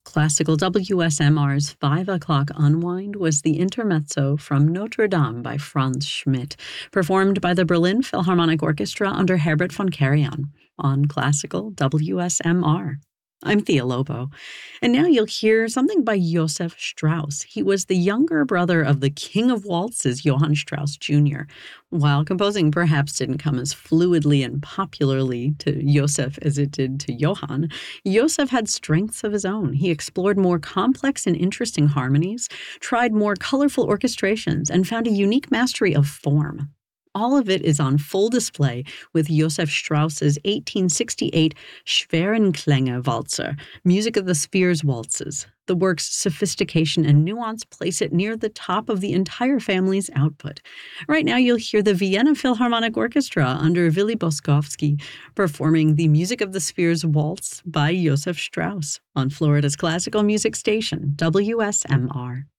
Classical WSMR's 5 o'clock unwind was the Intermezzo from Notre Dame by Franz Schmidt, performed by the Berlin Philharmonic Orchestra under Herbert von Karajan on Classical WSMR. I'm Thea Lobo, and now you'll hear something by Josef Strauss. He was the younger brother of the king of waltzes, Johann Strauss Jr. While composing perhaps didn't come as fluidly and popularly to Josef as it did to Johann, Josef had strengths of his own. He explored more complex and interesting harmonies, tried more colorful orchestrations, and found a unique mastery of form. All of it is on full display with Josef Strauss's 1868 Schwerenklänge Walzer, Music of the Spheres Waltzes. The work's sophistication and nuance place it near the top of the entire family's output. Right now you'll hear the Vienna Philharmonic Orchestra under Willy Boskowski performing the Music of the Spheres Waltz by Josef Strauss on Florida's classical music station, WSMR.